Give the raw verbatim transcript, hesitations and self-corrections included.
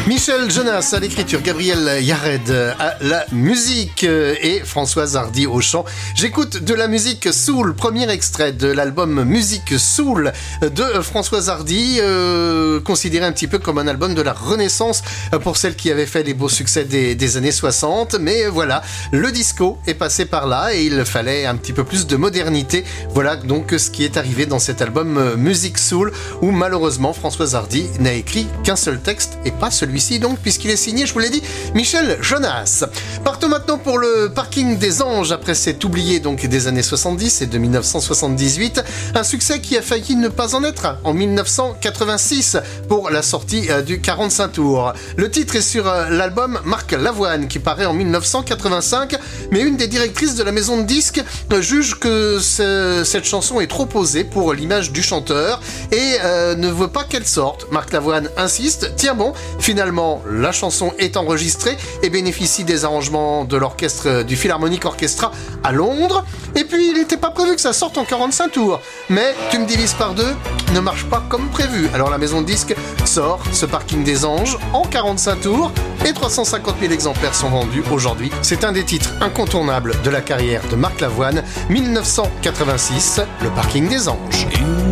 Michel Jonas à l'écriture, Gabriel Yared à la musique et Françoise Hardy au chant. J'écoute de la musique soul, premier extrait de l'album Musique Soul de Françoise Hardy, euh, considéré un petit peu comme un album de la Renaissance pour celle qui avait fait les beaux succès des, des années soixante. Mais voilà, le disco est passé par là et il fallait un petit peu plus de modernité. Voilà donc ce qui est arrivé dans cet album Musique Soul où malheureusement Françoise Hardy n'a écrit qu'un seul texte et pas celui Celui-ci donc, puisqu'il est signé, je vous l'ai dit, Michel Jonas. Partons maintenant pour le parking des anges, après cet oublié donc des années soixante-dix et de dix-neuf cent soixante-dix-huit. Un succès qui a failli ne pas en être en dix-neuf cent quatre-vingt-six pour la sortie euh, du quarante-cinq tours. Le titre est sur euh, l'album Marc Lavoine qui paraît en dix-neuf cent quatre-vingt-cinq, mais une des directrices de la maison de disques euh, juge que ce, cette chanson est trop posée pour l'image du chanteur et euh, ne veut pas qu'elle sorte. Marc Lavoine insiste, tiens bon, finalement Finalement, la chanson est enregistrée et bénéficie des arrangements de l'orchestre du Philharmonic Orchestra à Londres. Et puis, il n'était pas prévu que ça sorte en quarante-cinq tours. Mais tu me divises par deux, ne marche pas comme prévu. Alors la maison de disques sort ce Parking des Anges en quarante-cinq tours et trois cent cinquante mille exemplaires sont vendus aujourd'hui. C'est un des titres incontournables de la carrière de Marc Lavoine, dix-neuf cent quatre-vingt-six, le Parking des Anges.